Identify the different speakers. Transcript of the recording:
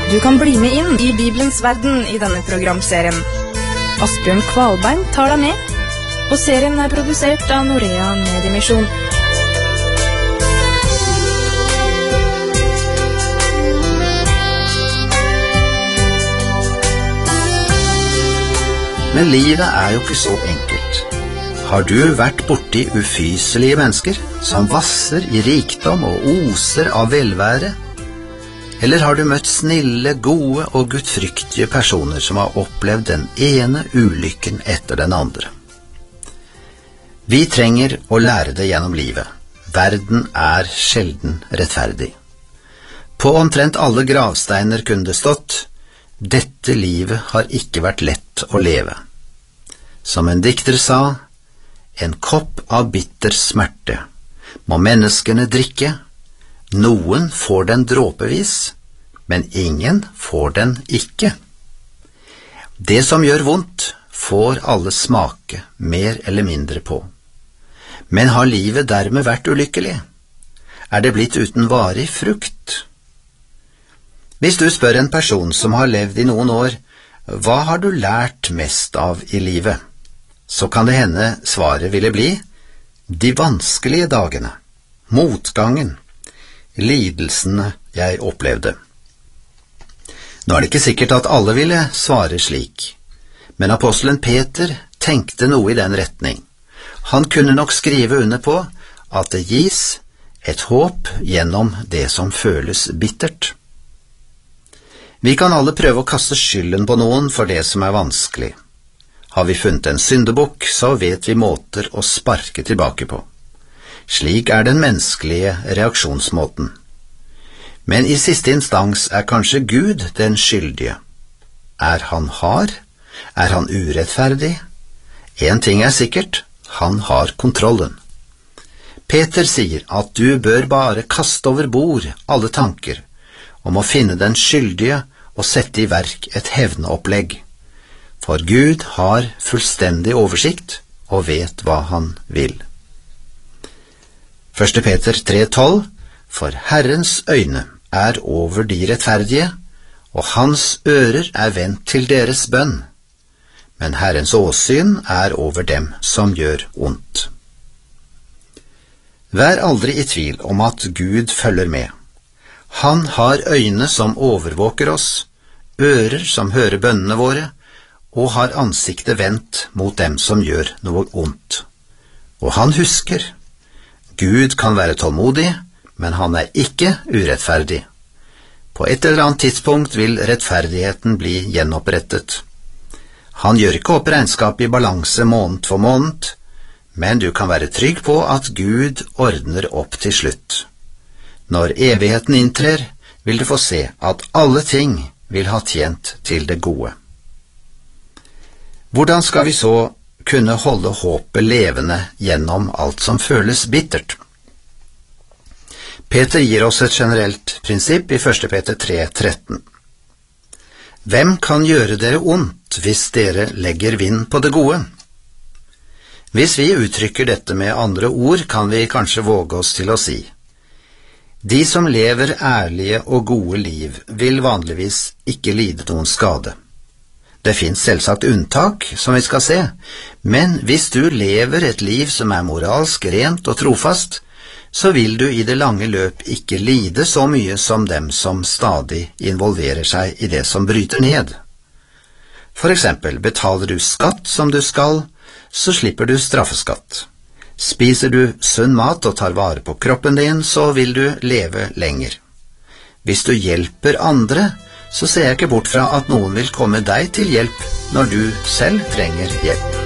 Speaker 1: Du kan bli med inn i Bibelens verden i denne programserien. Asbjørn Kvalbein tar deg med, og serien er produsert av Norea Mediemisjon.
Speaker 2: Men livet er jo ikke så enkelt. Har du vært borti ufyselige mennesker som vasser i rikdom og oser av velvære? Eller har du møtt snille, gode og gudfryktige personer som har opplevd den ene ulykken etter den andre? Vi trenger å lære det gjennom livet. Verden er sjelden rettferdig. På omtrent alle gravsteiner kunne det stått: dette livet har ikke vært lett å leve. Som en dikter sa: en kopp av bitter smerte må menneskene drikke. Noen får den dråpevis, men ingen får den ikke. Det som gjør vondt, får alle smake mer eller mindre på. Men har livet dermed vært ulykkelig? Er det blitt uten varig frukt? Hvis du spør en person som har levd i noen år, hva har du lært mest av i livet? Så kan det hende svaret ville bli: de vanskelige dagene, motgangen, lidelsene jeg opplevde. Nå er det ikke sikkert at alle ville svare slik, men apostelen Peter tenkte noe i den retning. Han kunne nok skrive under på at det gis et håp gjennom det som føles bittert. Vi kan alle prøve å kaste skylden på noen for det som er vanskelig. Har vi funnet en syndebukk, så vet vi måter å sparke tilbake på. Slik er den menneskelige reaksjonsmåten. Men i siste instans er kanskje Gud den skyldige. Er han hard? Er han urettferdig? En ting er sikkert: han har kontrollen. Peter sier at du bør bare kaste over bord alle tanker om å finne den skyldige og sette i verk et hevneopplegg. For Gud har fullstendig oversikt og vet hva han vil. 1. Peter 3,12: For Herrens øyne er over de rettferdige, og hans ører er vendt til deres bønn. Men Herrens åsyn er over dem som gjør ondt. Vær aldri i tvil om at Gud følger med. Han har øyne som overvåker oss, ører som hører bønnene våre, og har ansiktet vendt mot dem som gjør noe ondt. Og han husker. Gud kan være tålmodig, men han er ikke urettferdig. På et eller annet tidspunkt vil rettferdigheten bli gjenopprettet. Han gjør ikke opp regnskap i balanse måned for måned, men du kan være trygg på at Gud ordner opp til slutt. Når evigheten inntrer, vil du få se at alle ting vil ha tjent til det gode. Hvordan skal vi så kunne holde håpet levende gjennom alt som føles bittert? Peter gir oss et generelt prinsipp i 1. Peter 3,13. Hvem kan gjøre dere ondt hvis dere legger vind på det gode? Hvis vi uttrykker dette med andre ord, kan vi kanskje våge oss til å si: de som lever ærlige og gode liv vil vanligvis ikke lide noen skade. Det finnes selvsagt unntak, som vi skal se, men hvis du lever et liv som er moralsk rent og trofast, så vil du i det lange løp ikke lide så mye som dem som stadig involverer seg i det som bryter ned. For eksempel, betaler du skatt som du skal, så slipper du straffeskatt. Spiser du sunn mat og tar vare på kroppen din, så vil du leve lenger. Hvis du hjelper andre, så ser jeg ikke bort fra at noen vil komme deg til hjelp når du selv trenger hjelp.